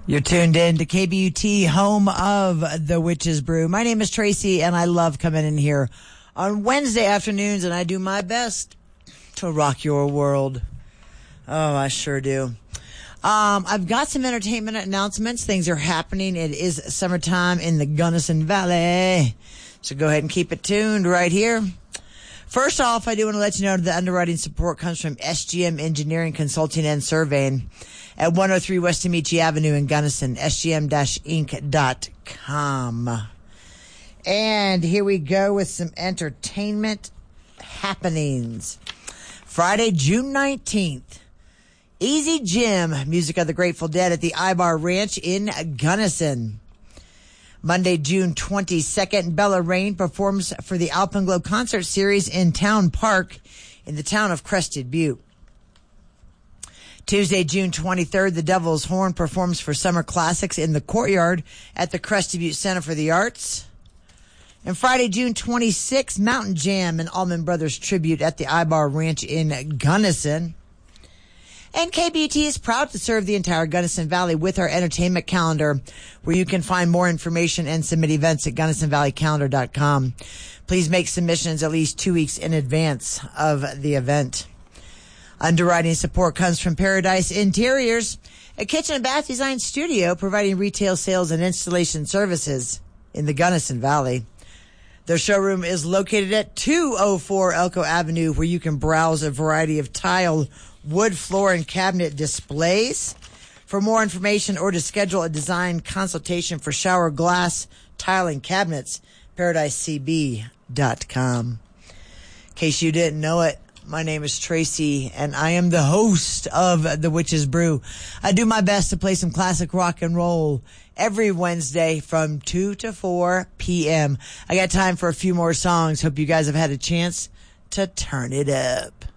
You're tuned in to KBUT, home of the Witch's Brew. My name is Tracy, and I love coming in here on Wednesday afternoons, and I do my best to rock your world. Oh, I sure do. I've got some entertainment announcements. Things are happening. It is summertime in the Gunnison Valley, so go ahead and keep it tuned right here. First off, I do want to let you know that the underwriting support comes from SGM Engineering Consulting and Surveying at 103 West Amici Avenue in Gunnison, sgm-inc.com. And here we go with some entertainment happenings. Friday, June 19th, Easy Jim, music of the Grateful Dead at the Ibar Ranch in Gunnison. Monday, June 22nd, Bella Rain performs for the Alpenglow Concert Series in Town Park in the town of Crested Butte. Tuesday, June 23rd, the Devil's Horn performs for Summer Classics in the Courtyard at the Crested Butte Center for the Arts. And Friday, June 26th, Mountain Jam and Allman Brothers Tribute at the Ibar Ranch in Gunnison. And KBUT is proud to serve the entire Gunnison Valley with our entertainment calendar, where you can find more information and submit events at GunnisonValleyCalendar.com. Please make submissions at least 2 weeks in advance of the event. Underwriting support comes from Paradise Interiors, a kitchen and bath design studio providing retail sales and installation services in the Gunnison Valley. Their showroom is located at 204 Elko Avenue, where you can browse a variety of tile, wood, floor, and cabinet displays. For more information or to schedule a design consultation for shower glass, tile, and cabinets, paradisecb.com. In case you didn't know it, my name is Tracy, and I am the host of The Witch's Brew. I do my best to play some classic rock and roll every Wednesday from 2 to 4 p.m. I got time for a few more songs. Hope you guys have had a chance to turn it up.